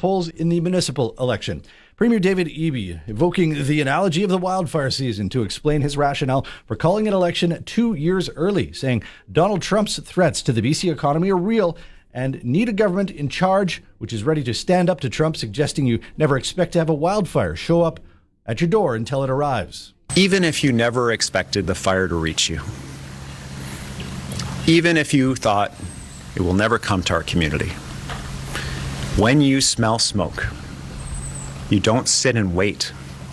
polls in the municipal election. Premier David Eby evoking the analogy of the wildfire season to explain his rationale for calling an election 2 years early, saying Donald Trump's threats to the BC economy are real and need a government in charge which is ready to stand up to Trump, suggesting you never expect to have a wildfire show up at your door until it arrives. Even if you never expected the fire to reach you, even if you thought it will never come to our community, when you smell smoke, you don't sit and wait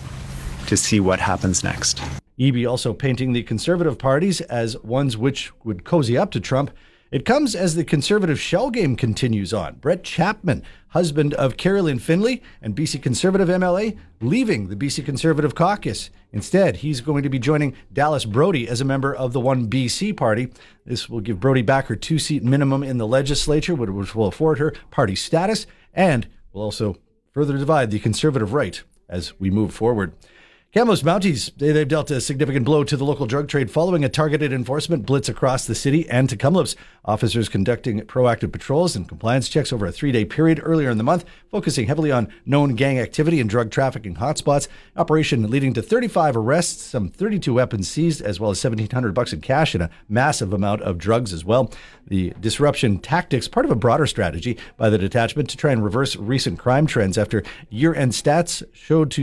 to see what happens next. Eby also painting the Conservative parties as ones which would cozy up to Trump. It comes as the Conservative shell game continues on. Brett Chapman, husband of Carrie-Lynne Findlay and BC Conservative MLA, leaving the BC Conservative caucus. Instead, he's going to be joining Dallas Brody as a member of the One BC party. This will give Brody back her 2-seat minimum in the legislature, which will afford her party status, and will also further divide the Conservative right as we move forward. Kamloops Mounties, they've dealt a significant blow to the local drug trade following a targeted enforcement blitz across the city and to Kamloops. Officers conducting proactive patrols and compliance checks over a 3-day period earlier in the month, focusing heavily on known gang activity and drug trafficking hotspots. Operation leading to 35 arrests, some 32 weapons seized, as well as $1,700 in cash and a massive amount of drugs as well. The disruption tactics, part of a broader strategy by the detachment to try and reverse recent crime trends after year-end stats showed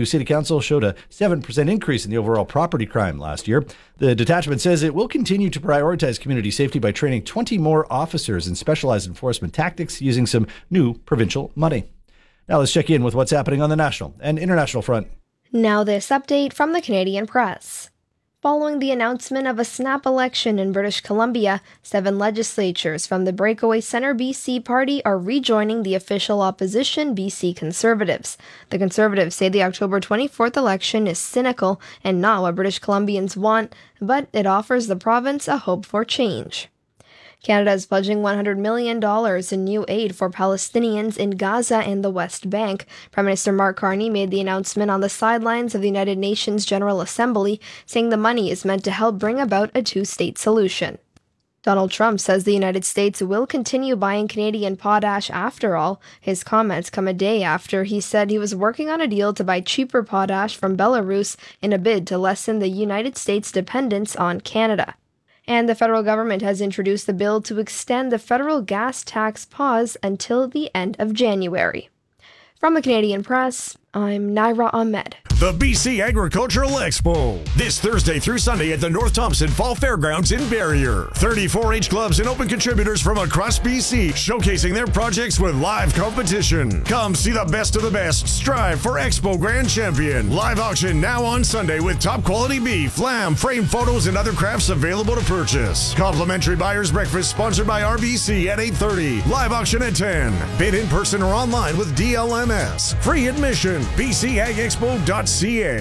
a 7% increase in the overall property crime last year. The detachment says it will continue to prioritize community safety by training 20 more officers in specialized enforcement tactics using some new provincial money. Now let's check in with what's happening on the national and international front. Now this update from the Canadian Press. Following the announcement of a snap election in British Columbia, 7 legislatures from the breakaway Centre BC party are rejoining the official opposition BC Conservatives. The Conservatives say the October 24th election is cynical and not what British Columbians want, but it offers the province a hope for change. Canada is pledging $100 million in new aid for Palestinians in Gaza and the West Bank. Prime Minister Mark Carney made the announcement on the sidelines of the United Nations General Assembly, saying the money is meant to help bring about a 2-state solution. Donald Trump says the United States will continue buying Canadian potash after all. His comments come a day after he said he was working on a deal to buy cheaper potash from Belarus in a bid to lessen the United States' dependence on Canada. And the federal government has introduced the bill to extend the federal gas tax pause until the end of January. From the Canadian Press, I'm Naira Ahmed. The BC Agricultural Expo, this Thursday through Sunday at the North Thompson Fall Fairgrounds in Barrier. 34 clubs and open contributors from across BC showcasing their projects with live competition. Come see the best of the best strive for Expo Grand Champion. Live auction now on Sunday with top quality beef, lamb, frame photos, and other crafts available to purchase. Complimentary buyer's breakfast sponsored by RBC at 8:30. Live auction at 10. Bid in person or online with DLMS. Free admission. BCAgExpo.ca.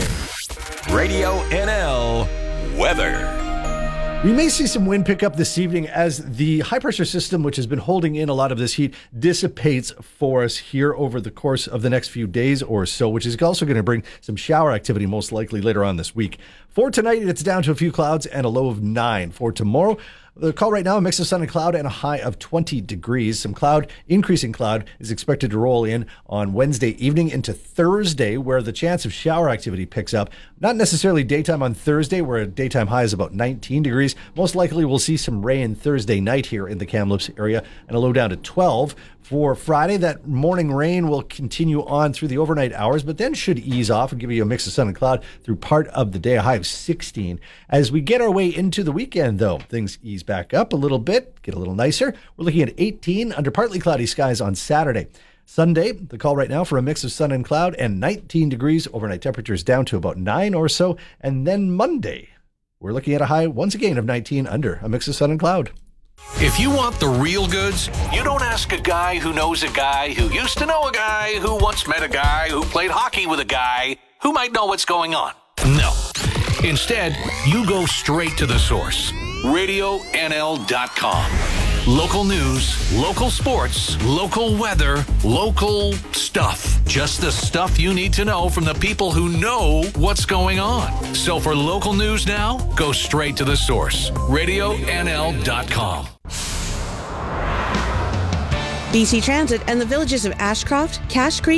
Radio NL weather. We may see some wind pick up this evening as the high-pressure system, which has been holding in a lot of this heat, dissipates for us here over the course of the next few days or so, which is also going to bring some shower activity most likely later on this week. For tonight, it's down to a few clouds and a low of 9. For tomorrow, the call right now, a mix of sun and cloud and a high of 20 degrees. Some increasing cloud is expected to roll in on Wednesday evening into Thursday, where the chance of shower activity picks up. Not necessarily daytime on Thursday, where a daytime high is about 19 degrees. Most likely we'll see some rain Thursday night here in the Kamloops area and a low down to 12. For Friday, that morning rain will continue on through the overnight hours, but then should ease off and give you a mix of sun and cloud through part of the day, a high of 16. As we get our way into the weekend, though, things ease back up a little bit, get a little nicer. We're looking at 18 under partly cloudy skies on Saturday. Sunday, the call right now for a mix of sun and cloud and 19 degrees. Overnight temperatures down to about 9 or so. And then Monday, we're looking at a high once again of 19 under a mix of sun and cloud. If you want the real goods, you don't ask a guy who knows a guy who used to know a guy who once met a guy who played hockey with a guy who might know what's going on. No. Instead, you go straight to the source. RadioNL.com. Local news, local sports, local weather, local stuff. Just the stuff you need to know from the people who know what's going on. So for local news now, go straight to the source. RadioNL.com. BC Transit and the villages of Ashcroft, Cache Creek,